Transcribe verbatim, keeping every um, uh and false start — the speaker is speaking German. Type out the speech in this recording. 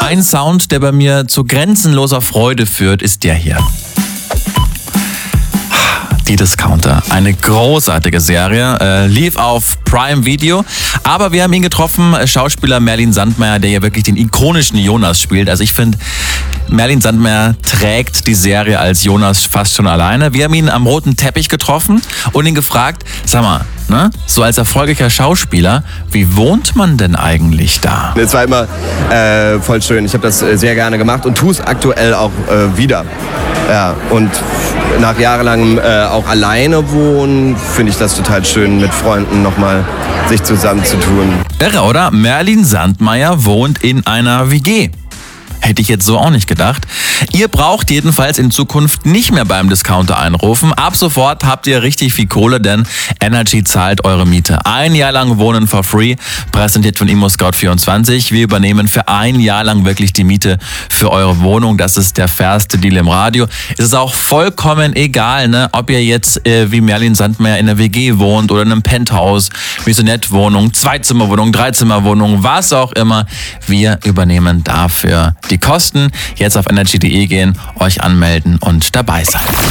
ein Sound, der bei mir zu grenzenloser Freude führt, ist der hier. Die Discounter. Eine großartige Serie, äh, lief auf Prime Video, aber wir haben ihn getroffen, Schauspieler Merlin Sandmeyer, der ja wirklich den ikonischen Jonas spielt. Also ich finde, Merlin Sandmeyer trägt die Serie als Jonas fast schon alleine. Wir haben ihn am roten Teppich getroffen und ihn gefragt, sag mal, ne, so als erfolgreicher Schauspieler, wie wohnt man denn eigentlich da? Es war immer äh, voll schön. Ich habe das äh, sehr gerne gemacht und tue es aktuell auch äh, wieder. Ja, und nach jahrelangem äh, auch alleine wohnen, finde ich das total schön, mit Freunden nochmal sich zusammenzutun. Irre, oder? Merlin Sandmeyer wohnt in einer W G. Hätte ich jetzt so auch nicht gedacht. Ihr braucht jedenfalls in Zukunft nicht mehr beim Discounter einrufen. Ab sofort habt ihr richtig viel Kohle, denn Energy zahlt eure Miete. Ein Jahr lang Wohnen for free, präsentiert von ImmoScout vierundzwanzig. Wir übernehmen für ein Jahr lang wirklich die Miete für eure Wohnung. Das ist der fairste Deal im Radio. Es ist auch vollkommen egal, ne, ob ihr jetzt äh, wie Merlin Sandmeyer in einer W G wohnt oder in einem Penthouse, Maisonette-Wohnung, Zweizimmerwohnung, Dreizimmerwohnung, was auch immer. Wir übernehmen dafür die Kosten. Jetzt auf energy punkt de gehen, euch anmelden und dabei sein.